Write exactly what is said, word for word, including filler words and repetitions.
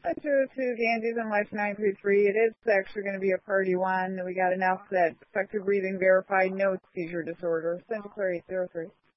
Center to Ganges and Life nine three three. It is actually going to be a party one. We got enough that effective breathing verified, no seizure disorder. Center clear eight zero three.